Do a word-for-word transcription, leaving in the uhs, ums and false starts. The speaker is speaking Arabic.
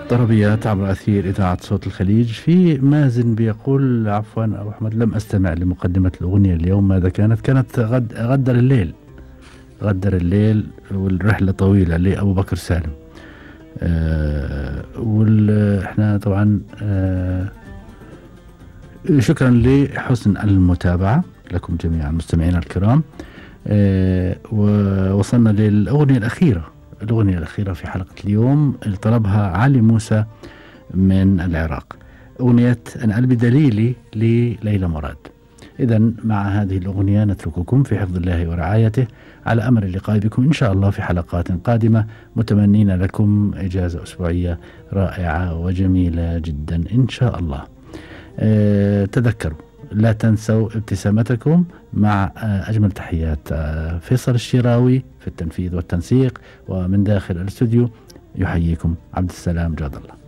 طربيات عبر أثير إذاعة صوت الخليج. في مازن بيقول عفوا أبو أحمد لم أستمع لمقدمة الأغنية اليوم، ماذا كانت؟ كانت غد غدر الليل، غدر الليل والرحلة طويلة لأبو بكر سالم. آه وإحنا طبعا آه شكرا لحسن المتابعة لكم جميعا مستمعينا الكرام. آه ووصلنا للأغنية الأخيرة، الأغنية الأخيرة في حلقة اليوم اللي طلبها علي موسى من العراق، أغنية أنا قلبي دليلي لليلى مراد. إذن مع هذه الأغنية نترككم في حفظ الله ورعايته، على أمل اللقاء بكم إن شاء الله في حلقات قادمة، متمنين لكم إجازة أسبوعية رائعة وجميلة جدا إن شاء الله. أه تذكروا لا تنسوا ابتسامتكم، مع أجمل تحيات فيصل الشراوي في التنفيذ والتنسيق، ومن داخل الاستوديو يحييكم عبد السلام جاد الله.